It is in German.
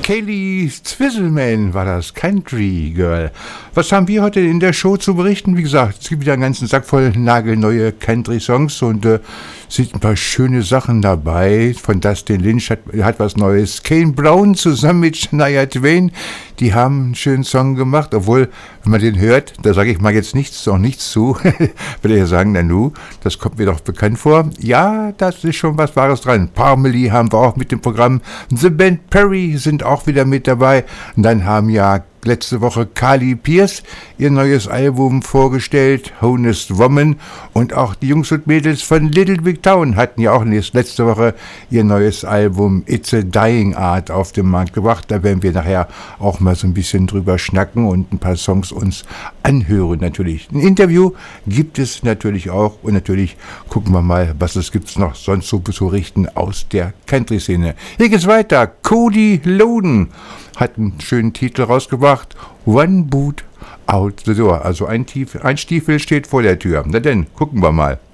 Kaylee Zwizzleman war das, Country Girl. Was haben wir heute in der Show zu berichten? Wie gesagt, es gibt wieder einen ganzen Sack voll nagelneue Country-Songs und sind ein paar schöne Sachen dabei. Von Dustin Lynch hat was Neues. Kane Brown zusammen mit Shania Twain, die haben einen schönen Song gemacht, obwohl, wenn man den hört, da sage ich mal jetzt noch nichts zu, würde ich sagen, Nanu, das kommt mir doch bekannt vor. Ja, das ist schon was Wahres dran. Parmalee haben wir auch mit dem Programm. The Band Perry sind auch wieder mit dabei. Und dann haben ja letzte Woche Carly Pearce ihr neues Album vorgestellt, Honest Woman, und auch die Jungs und Mädels von Little Big Town hatten ja auch letzte Woche ihr neues Album It's a Dying Art auf den Markt gebracht. Da werden wir nachher auch mal so ein bisschen drüber schnacken und ein paar Songs uns anhören natürlich. Ein Interview gibt es natürlich auch und natürlich gucken wir mal, was es gibt noch sonst so zu berichten aus der Country-Szene. Hier geht's weiter. Cody Loden hat einen schönen Titel rausgebracht. One Boot Out the Door. Also ein Stiefel steht vor der Tür. Na denn, gucken wir mal.